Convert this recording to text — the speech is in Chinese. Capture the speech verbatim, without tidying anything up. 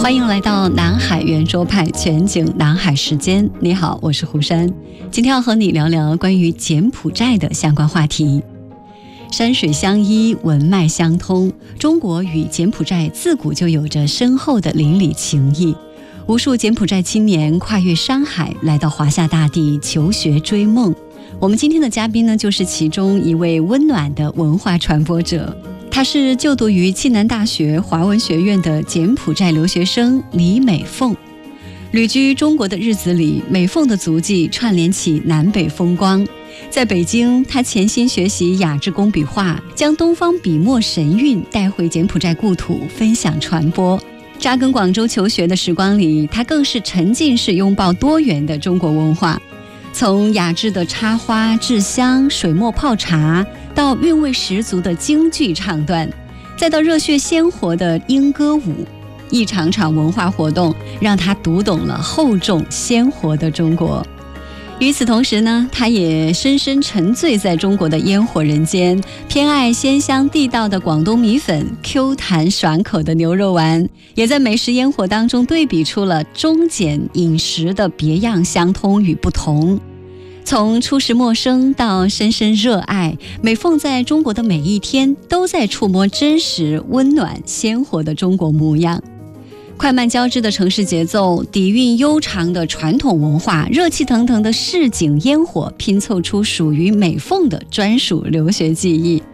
欢迎来到南海圆桌派全景南海时间。你好，我是胡珊，今天要和你聊聊关于柬埔寨的相关话题。山水相依，文脉相通，中国与柬埔寨自古就有着深厚的邻里情谊。无数柬埔寨青年跨越山海来到华夏大地求学追梦。我们今天的嘉宾呢，就是其中一位温暖的文化传播者。他是就读于暨南大学华文学院的柬埔寨留学生李美凤。旅居中国的日子里，美凤的足迹串联起南北风光。在北京，她潜心学习雅致工笔画，将东方笔墨神韵带回柬埔寨故土，分享传播。扎根广州求学的时光里，她更是沉浸式拥抱多元的中国文化。从雅致的插花制香、水墨泡茶，到韵味十足的京剧唱段，再到热血鲜活的莺歌舞，一场场文化活动让他读懂了厚重鲜活的中国。与此同时呢，他也深深沉醉在中国的烟火人间，偏爱鲜香地道的广东米粉、Q 弹爽口的牛肉丸，也在美食烟火当中对比出了中柬饮食的别样相通与不同。从初识陌生到深深热爱，美凤在中国的每一天都在触摸真实、温暖、鲜活的中国模样。快慢交织的城市节奏，底蕴悠长的传统文化，热气腾腾的市井烟火，拼凑出属于美凤的专属留学记忆。